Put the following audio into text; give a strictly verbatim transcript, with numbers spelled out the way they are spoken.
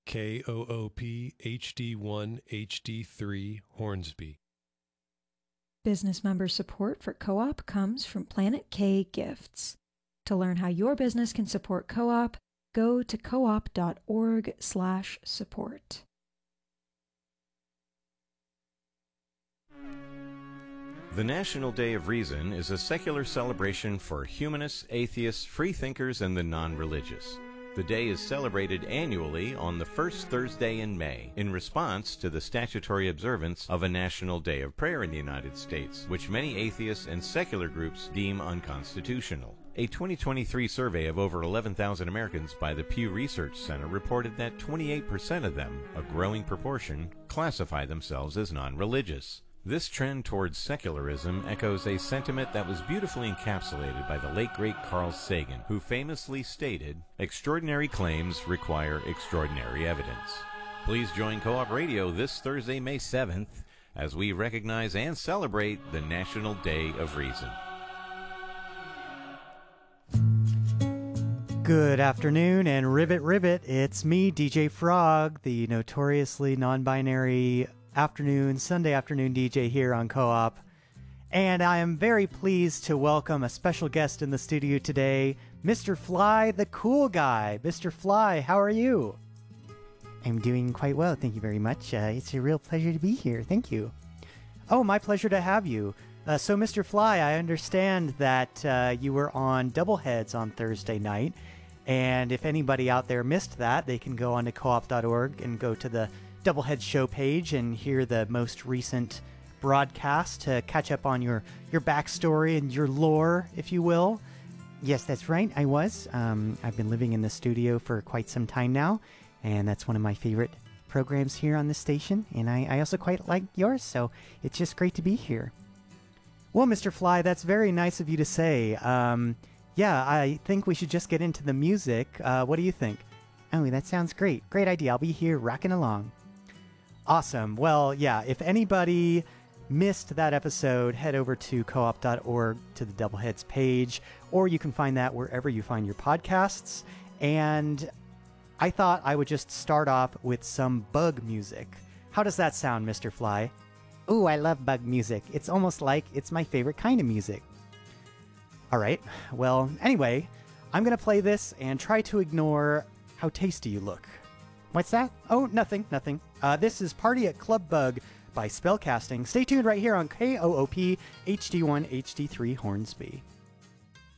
K O O P H D one H D three Hornsby. Business member support for Co-op comes from Planet K Gifts. To learn how your business can support Co-op, go to coop.org slash support. The National Day of Reason is a secular celebration for humanists, atheists, freethinkers, and the non-religious. The day is celebrated annually on the first Thursday in May in response to the statutory observance of a National Day of Prayer in the United States, which many atheists and secular groups deem unconstitutional. A twenty twenty-three survey of over eleven thousand Americans by the Pew Research Center reported that twenty-eight percent of them, a growing proportion, classify themselves as non-religious. This trend towards secularism echoes a sentiment that was beautifully encapsulated by the late great Carl Sagan, who famously stated, "Extraordinary claims require extraordinary evidence." Please join Co-op Radio this Thursday, May seventh, as we recognize and celebrate the National Day of Reason. Good afternoon, and ribbit ribbit, it's me, D J Frog, the notoriously non-binary afternoon, Sunday afternoon D J here on Co-op. And I am very pleased to welcome a special guest in the studio today, Mister Fly, the cool guy. Mister Fly, how are you? I'm doing quite well, thank you very much. Uh, it's a real pleasure to be here. Thank you. Oh, my pleasure to have you. Uh, so, Mister Fly, I understand that uh, you were on Doubleheads on Thursday night. And if anybody out there missed that, they can go on to co op dot org and go to the Doublehead show page and hear the most recent broadcast to catch up on your, your backstory and your lore, if you will. Yes, that's right. I was. Um, I've been living in the studio for quite some time now, and that's one of my favorite programs here on the station. And I, I also quite like yours, so it's just great to be here. Well, Mister Fly, that's very nice of you to say. Um, yeah, I think we should just get into the music. Uh, what do you think? Oh, that sounds great. Great idea. I'll be here rocking along. Awesome. Well, yeah, if anybody missed that episode, head over to co op dot org to the Doubleheads page, or you can find that wherever you find your podcasts. And I thought I would just start off with some bug music. How does that sound, Mister Fly? Ooh, I love bug music. It's almost like it's my favorite kind of music. All right. Well, anyway, I'm going to play this and try to ignore how tasty you look. What's that? Oh, nothing, nothing. Uh, this is Party at Club Bug by Spellcasting. Stay tuned right here on K O O P H D one H D three Hornsby.